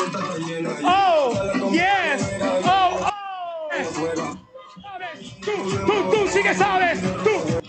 Oh, yes. Oh, oh. Yes. Sabes, tú sí que sabes. Tú.